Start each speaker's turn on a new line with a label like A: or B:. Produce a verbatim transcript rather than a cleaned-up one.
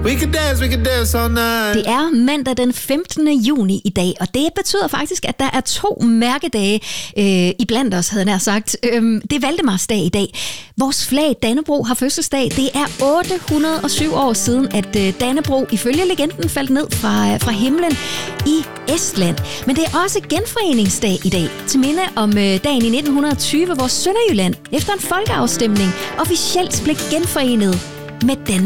A: We can dance, we can dance all night.
B: Det er mandag den femtende juni i dag, og det betyder faktisk, at der er to mærkedage øh, iblandt os, havde jeg nær sagt. Øhm, det er Valdemarsdag i dag. Vores flag, Dannebrog, har fødselsdag. Det er otte hundrede og syv år siden, at øh, Dannebrog ifølge legenden faldt ned fra, fra himlen i Estland. Men det er også genforeningsdag i dag, til minde om øh, dagen i nitten tyve, hvor Sønderjylland efter en folkeafstemning officielt blev genforenet med Danmark.